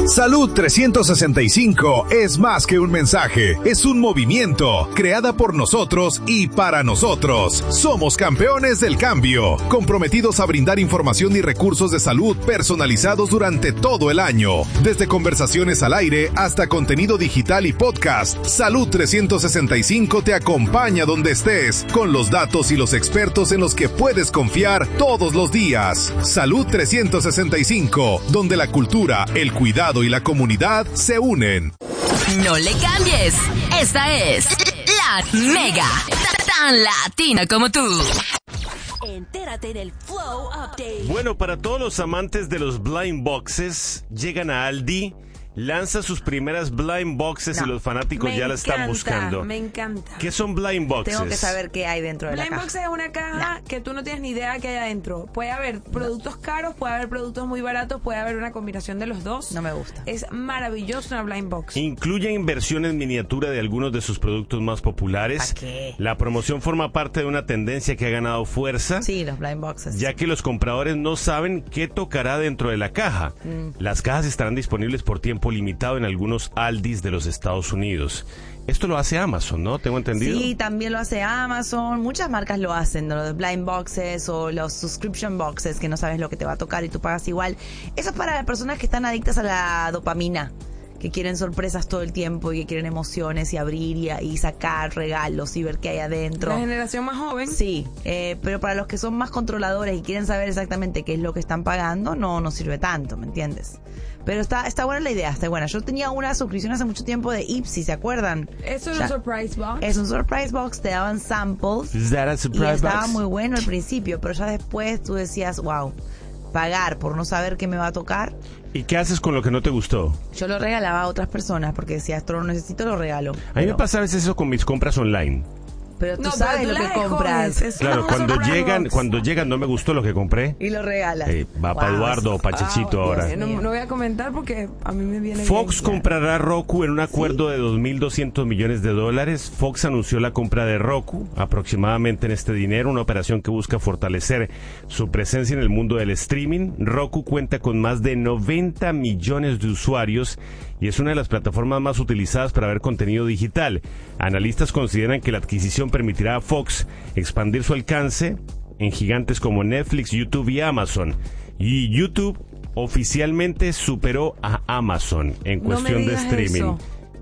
Salud 365 es más que un mensaje, es un movimiento, creada por nosotros y para nosotros. Somos campeones del cambio, comprometidos a brindar información y recursos de salud personalizados durante todo el año. Desde conversaciones al aire hasta contenido digital y podcast, Salud 365 te acompaña donde estés, con los datos y los expertos en los que puedes confiar todos los días. Salud 365, donde la cultura, el cuidado y la comunidad se unen. No le cambies. Esta es La Mega, tan latina como tú. Entérate del Flow Update. Bueno, para todos los amantes de los blind boxes, llegan a Aldi, lanza sus primeras blind boxes y los fanáticos ya la están buscando. Me encanta. ¿Qué son blind boxes? Tengo que saber qué hay dentro de la caja. Blind box es una caja que tú no tienes ni idea que hay adentro. Puede haber productos caros, puede haber productos muy baratos, puede haber una combinación de los dos. No me gusta. Es maravilloso una blind box. Incluye inversiones en miniatura de algunos de sus productos más populares. ¿Para qué? La promoción forma parte de una tendencia que ha ganado fuerza. Sí, los blind boxes. Ya que los compradores no saben qué tocará dentro de la caja. Las cajas estarán disponibles por tiempo limitado en algunos Aldis de los Estados Unidos. Esto lo hace Amazon, ¿no? ¿Tengo entendido? Sí, también lo hace Amazon. Muchas marcas lo hacen, ¿no? Los blind boxes o los subscription boxes, que no sabes lo que te va a tocar y tú pagas igual. Eso es para las personas que están adictas a la dopamina, que quieren sorpresas todo el tiempo y que quieren emociones y abrir y sacar regalos y ver qué hay adentro. La generación más joven. Sí, pero para los que son más controladores y quieren saber exactamente qué es lo que están pagando, no sirve tanto, ¿me entiendes? Pero está buena la idea, está buena. Yo tenía una suscripción hace mucho tiempo de Ipsy, ¿se acuerdan? Eso es un surprise box. Es un surprise box, te daban samples. ¿Es that a surprise y estaba box? muy bueno al principio, pero ya después tú decías, wow, pagar por no saber qué me va a tocar. ¿Y qué haces con lo que no te gustó? Yo lo regalaba a otras personas porque decía, esto lo necesito, lo regalo. A mí me pasa a veces eso con mis compras online. Pero tú No, sabes pero tú lo que las compras. escoges. Es Claro, una surprise box. cuando llegan no me gustó lo que compré. Y lo regalas. Va para Eduardo o para Chechito ahora. Dios mío. No voy a comentar porque a mí me viene Fox bien. comprará Roku en un acuerdo de $2.200 millones. Fox anunció la compra de Roku, aproximadamente en este dinero, una operación que busca fortalecer su presencia en el mundo del streaming. Roku cuenta con más de 90 millones de usuarios y es una de las plataformas más utilizadas para ver contenido digital. Analistas consideran que la adquisición permitirá a Fox expandir su alcance en gigantes como Netflix, YouTube y Amazon. Y YouTube oficialmente superó a Amazon en cuestión de streaming.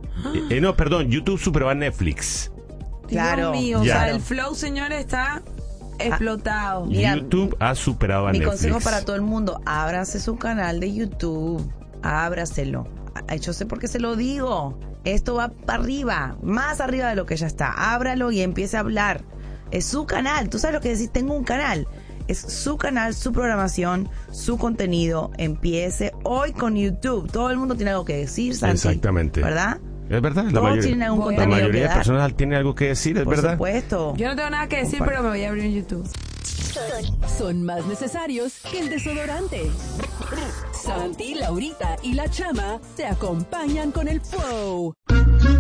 YouTube superó a Netflix. Claro. Dios mío, Ya. o sea, el flow, señores, está explotado. Mira, YouTube ha superado a Mi Netflix. consejo para todo el mundo, ábrase su canal de YouTube, ábraselo. Yo sé por qué se lo digo. Esto va para arriba, más arriba de lo que ya está. Ábralo y empiece a hablar. Es su canal. Tú sabes lo que decís, tengo un canal. Es su canal, su programación, su contenido. Empiece hoy con YouTube. Todo el mundo tiene algo que decir, Santi. Exactamente. ¿Verdad? Es verdad, Todos tienen algún la contenido mayoría que de dar. personas tienen algo que decir, es Por verdad. supuesto. Yo no tengo nada que decir, pero me voy a abrir en YouTube. Son más necesarios que el desodorante. Santi, Laurita y la Chama te acompañan con el Flow.